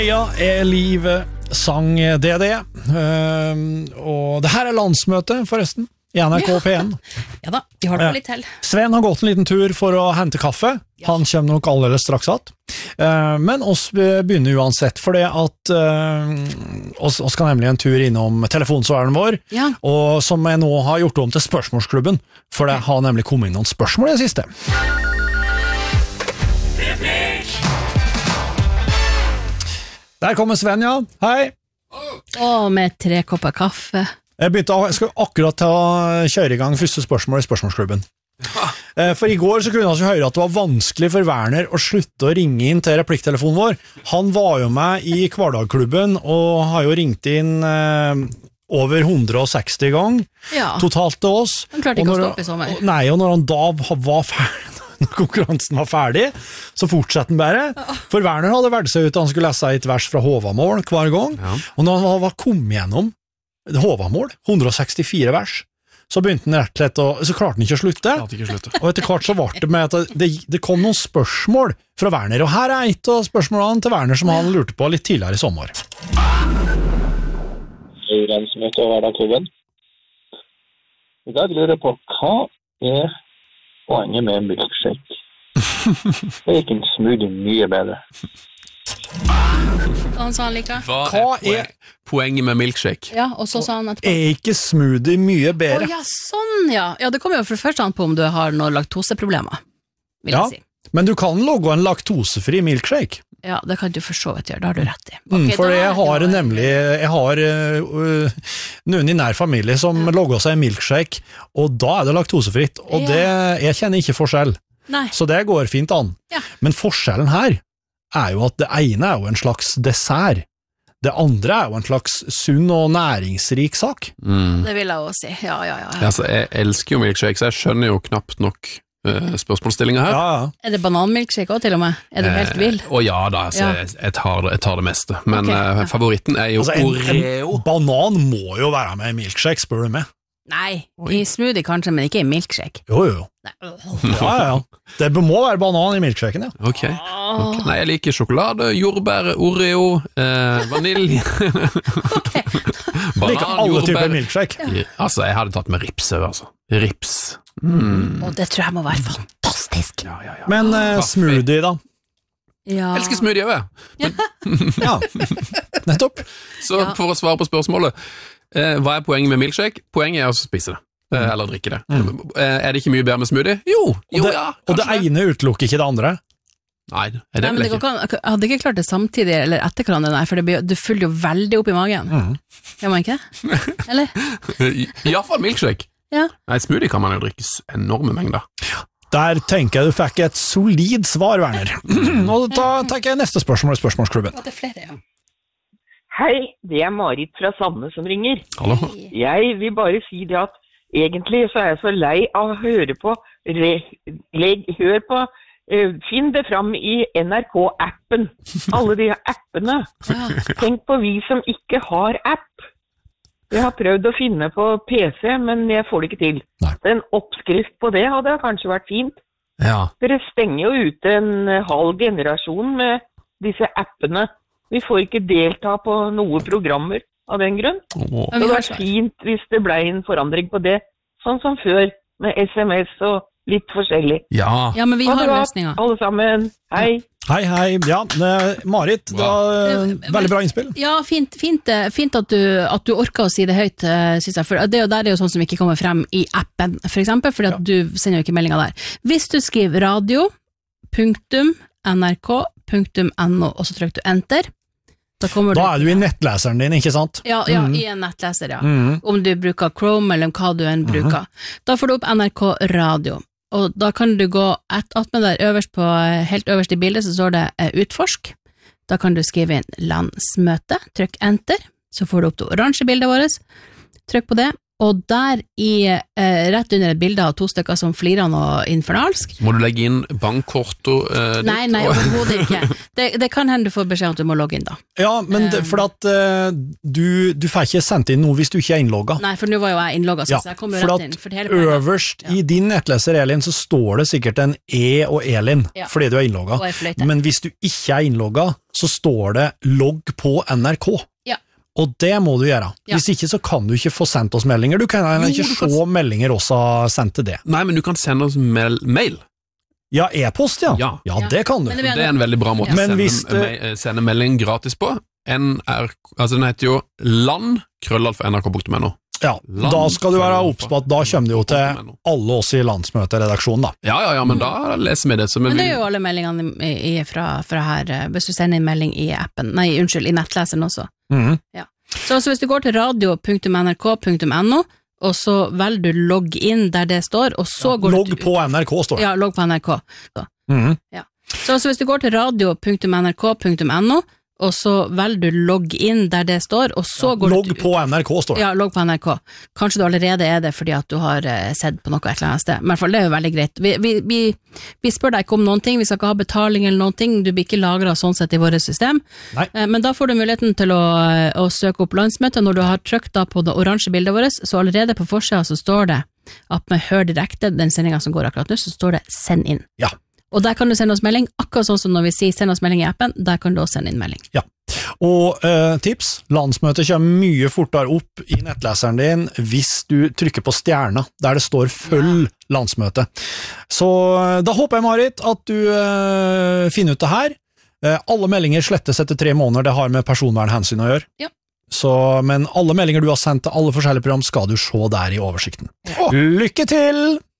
Ja, livet sang DD. Og det her landsmøte, forresten, i NRK P1. Ja da, vi har det litt til. Sven har gått en liten tur for å hente kaffe. Han kommer nok allerede straks att. Men oss begynner uansett, for det at oss skal nemlig en tur innom telefonsvaren vår, og som jeg nå har gjort om til spørsmålsklubben, for det har nemlig kommet inn noen spørsmål i det siste. Der kommer Sven, ja. Hei. Med 3 kopper kaffe. Jeg skal akkurat kjøre i gang første spørsmål i spørsmålsklubben. For i går så kunne han høre at det var vanskelig for Werner å slutte å ringe inn til replikktelefonen vår. Han var jo med i Kvardagklubben og har jo ringt inn over 160 gang totalt til oss. Han klarte ikke å stoppe i sommer. Nei, og når han da var ferdig, når konkurransen var ferdig, så fortsatte han bare. For Werner hadde vært seg ut at han skulle lese et vers fra Håvamål hver gang, og når han var kommet gjennom Håvamål, 164 vers, så begynte han rett og slett, så klarte han ikke å slutte. Og etter hvert så var det med at det kom noen spørsmål fra Werner, og her et av spørsmålene til Werner som han lurte på litt tidligere i sommer. Landsmøte og Hverdagsklubben. I dag lurer jeg på hva poenget med milkshake. Det gikk en smoothie mye bedre. Han sa han like. Hva poenget med milkshake? Ja, og så sa han etterpå. Ikke smoothie mye bedre? Ja, sånn, ja. Ja, det kommer jo for det første an på om du har noen laktoseproblemer, vil jeg si. Men du kan lage en laktosefri milkshake. Ja, det kan du for så vidt gjøre, det har du rett i. Okay, for jeg har noen i nær familie som lager seg en milkshake, og da det laktosefritt, og jeg kjenner ikke forskjell. Nei. Så det går fint an. Ja. Men forskjellen her jo at det ene jo en slags dessert, det andre jo en slags sunn og næringsrik sak. Det vil jeg også si, ja. Altså, jeg elsker jo milkshake, så jeg skjønner jo knapt nok spørsmålstillinger her. Ja. Det bananmilkshake også til og med? Du helt vill? Ja da, altså, jeg tar det meste. Men favoritten jo altså, Oreo. En banan må jo være med i milkshake, spør du meg. Nei, i smoothie kanskje, men ikke i milkshake. Jo. Ja. Det må være banan i milkshaken, ja. Ok. Nei, jeg liker sjokolade, jordbær, Oreo, vanilje. Banan, liker alle typer milkshake. Altså, jeg hadde tatt med rips, altså. Rips. Og det tror jeg må være fantastisk. Ja. Men smoothie da? Ja. Jeg elsker smoothie også. Ja, nettopp. Så for å svare på spørsmålet, hva poenget med milkshake? Poenget å spise det, eller drikke det. Det ikke mye bedre med smoothie? Jo, og det ene utelukker ikke det andre? Nei, det vel ikke. Jeg hadde ikke klart det samtidig eller etter hverandre, for det fyller jo veldig opp i magen. Gjør man ikke det? Eller? I hvert fall milkshake. Ja. Nei, smoothie kan man jo drikkes enorme mengder. Der tenker jeg du fikk et solid svar, Werner. Og da tenker jeg neste spørsmål i spørsmålsklubben. Det flere, ja. Hei, det Marit fra Sande som ringer. Hallo. Jeg vil bare si det at egentlig så jeg så lei av å høre på, finn det fram i NRK-appen. Alle de appene. Tenk på vi som ikke har app. Jeg har prøvd å finne på PC, men jeg får det ikke til. En oppskrift på det hadde kanskje vært fint. Ja. Dere stenger jo ute en halv generasjon med disse appene. Vi får ikke delta på noen programmer av den grunn. Det hadde vært fint hvis det ble en forandring på det, sånn som før, med SMS og litt forskjellig. Ja, men vi har løsninger. Alle sammen, hei. Hei. Ja, Marit, veldig bra innspill. Ja, fint at du orker å si det høyt, synes jeg. For det er jo sånn som ikke kommer frem i appen, for eksempel, fordi at du sender jo ikke meldinger der. Hvis du skriver radio.nrk.no, og så trykker du enter, da du i nettleseren din, ikke sant? Ja, i en nettleser, ja. Om du bruker Chrome, eller hva du enn bruker. Da får du opp NRK Radio. Og da kan du gå med der helt øverst i bildet, så står det utforsk. Da kan du skrive inn landsmøte, trykk enter, så får du opp det oransje bildet vårt, trykk på det, og der rett under et bilde av 2 stykker som flirer noe infernalsk. Må du legge inn bankkorto Nei, overhodet ikke. Det kan hende du får beskjed om at du må logge inn da. Ja, men for at du får ikke sendt inn noe hvis du ikke innlogget. Nei, for nå var jo jeg innlogget, så jeg kom jo rett inn. For øverst i din nettleser, Elin, så står det sikkert en E og Elin, fordi du innlogget. Men hvis du ikke innlogget, så står det logg på NRK. Og det må du gjøre. Hvis ikke så kan du ikke få sendt oss meldinger. Du kan ikke se meldinger også sendt til det. Nei, men du kan sende oss mail. Ja, e-post, ja. Ja, det kan du. Det en veldig bra måte å sende melding gratis på. Den heter jo land@nrk.no. Ja, da skal du være opptatt på at da kommer det jo til alle oss i landsmøteredaksjonen da. Ja, men da leser vi det. Men det er jo alle meldingene fra her, hvis du sender en melding i appen, i nettleseren også. Ja. Så hvis du går til radio.nrk.no, og så velger du logg inn der det står, og så går logg på NRK står det. Ja, logg på NRK. Ja. Så hvis du går til radio.nrk.no, og så velger du logg inn der det står, og så går logg på NRK står det. Ja, logg på NRK. Kanskje du allerede det fordi at du har sett på noe et eller annet sted. Men i hvert fall, det er jo veldig greit. Vi spør deg ikke om noen ting, vi skal ikke ha betaling eller noen ting, du blir ikke lagret sånn sett i vårt system. Nei. Men da får du muligheten til å søke opp landsmøtet. Når du har trykt da på det oransje bildet vårt, så allerede på forsiden så står det at med Hør direkte, den sendingen som går akkurat nå, så står det send inn. Ja. Og der kan du sende oss melding, akkurat sånn som når vi sier send oss melding i appen, der kan du også sende inn melding. Ja, og tips, landsmøtet kommer mye fortere opp i nettleseren din hvis du trykker på stjerna, der det står følg landsmøte. Så da håper jeg, Marit, at du finner ut det her. Alle meldinger slettes etter 3 måneder, det har med personvernhensyn å gjøre. Ja. Men alle meldinger du har sendt til alle forskjellige program skal du se der i oversikten. Lykke til!